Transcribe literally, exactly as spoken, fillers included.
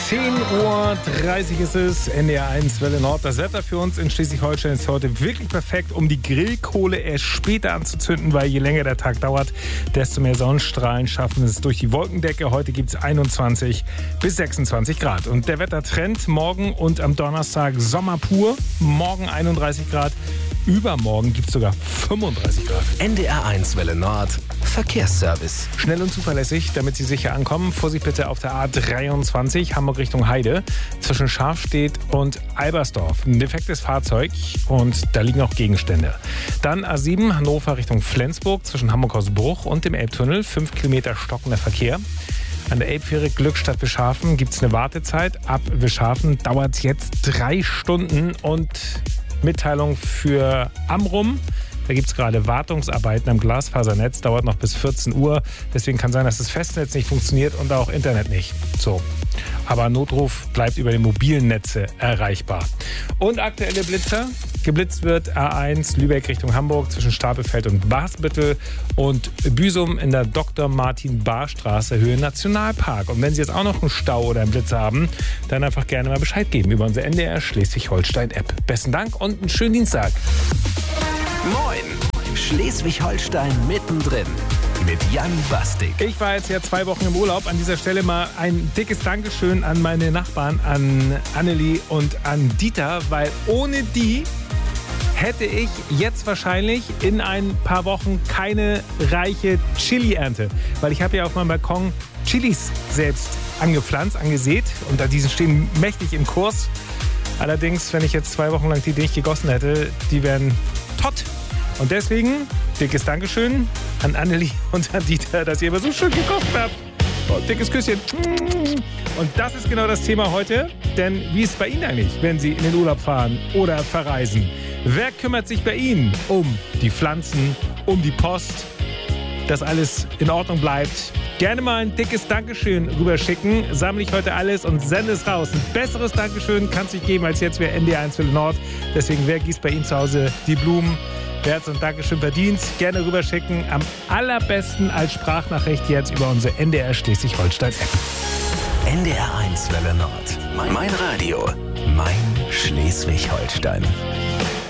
zehn Uhr dreißig ist es, N D R eins Welle Nord. Das Wetter für uns in Schleswig-Holstein ist heute wirklich perfekt, um die Grillkohle erst später anzuzünden, weil je länger der Tag dauert, desto mehr Sonnenstrahlen schaffen es durch die Wolkendecke. Heute gibt es einundzwanzig bis sechsundzwanzig Grad. Und der Wettertrend morgen und am Donnerstag Sommer pur. Morgen einunddreißig Grad, übermorgen gibt es sogar fünfunddreißig Grad. N D R eins Welle Nord, Verkehrsservice. Schnell und zuverlässig, damit Sie sicher ankommen. Vorsicht bitte auf der A dreiundzwanzig, Hamburg Richtung Heide, zwischen Scharfstedt und Albersdorf. Ein defektes Fahrzeug und da liegen auch Gegenstände. Dann A sieben, Hannover Richtung Flensburg, zwischen Hamburg-Hausbruch und dem Elbtunnel. Fünf Kilometer stockender Verkehr. An der Elbfähre Glückstadt Wischhafen gibt es eine Wartezeit. Ab Wischhafen dauert es jetzt drei Stunden und Mitteilung für Amrum. Da gibt es gerade Wartungsarbeiten am Glasfasernetz, dauert noch bis vierzehn Uhr. Deswegen kann sein, dass das Festnetz nicht funktioniert und auch Internet nicht. So. Aber Notruf bleibt über die mobilen Netze erreichbar. Und aktuelle Blitzer. Geblitzt wird A eins Lübeck Richtung Hamburg zwischen Stapelfeld und Basbüttel und Büsum in der Doktor Martin Bahr Straße Höhe Nationalpark. Und wenn Sie jetzt auch noch einen Stau oder einen Blitzer haben, dann einfach gerne mal Bescheid geben über unsere N D R Schleswig-Holstein-App. Besten Dank und einen schönen Dienstag. Moin, Schleswig-Holstein mittendrin mit Jan Bastik. Ich war jetzt ja zwei Wochen im Urlaub. An dieser Stelle mal ein dickes Dankeschön an meine Nachbarn, an Annelie und an Dieter, weil ohne die hätte ich jetzt wahrscheinlich in ein paar Wochen keine reiche Chili-Ernte. Weil ich habe ja auf meinem Balkon Chilis selbst angepflanzt, angesät und da diese stehen mächtig im Kurs. Allerdings, wenn ich jetzt zwei Wochen lang die nicht gegossen hätte, die wären tot. Und deswegen dickes Dankeschön an Annelie und an Dieter, dass ihr immer so schön gekocht habt. Und dickes Küsschen. Und das ist genau das Thema heute. Denn wie ist es bei Ihnen eigentlich, wenn Sie in den Urlaub fahren oder verreisen? Wer kümmert sich bei Ihnen um die Pflanzen, um die Post, dass alles in Ordnung bleibt? Gerne mal ein dickes Dankeschön rüberschicken. Sammle ich heute alles und sende es raus. Ein besseres Dankeschön kann es nicht geben als jetzt für N D R eins Welle Nord. Deswegen, wer gießt bei Ihnen zu Hause die Blumen? Wer hat so ein Dankeschön verdient? Gerne rüberschicken. Am allerbesten als Sprachnachricht jetzt über unsere N D R Schleswig-Holstein-App. N D R eins Welle Nord. Mein Radio. Mein Schleswig-Holstein.